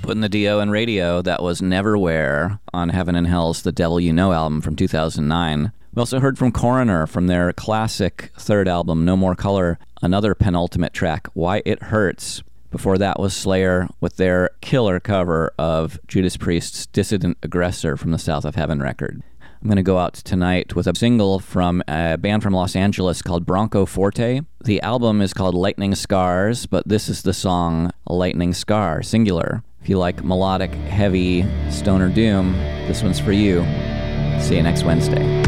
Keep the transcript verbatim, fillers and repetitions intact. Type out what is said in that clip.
Putting the D O in radio, that was Neverwhere on Heaven and Hell's The Devil You Know album from two thousand nine. We also heard from Coroner from their classic third album, No More Color, another penultimate track, Why It Hurts. Before that was Slayer with their killer cover of Judas Priest's Dissident Aggressor from the South of Heaven record. I'm going to go out tonight with a single from a band from Los Angeles called Bronco Forte. The album is called Lightning Scars, but this is the song Lightning Scar, singular. If you like melodic, heavy stoner doom, this one's for you. See you next Wednesday.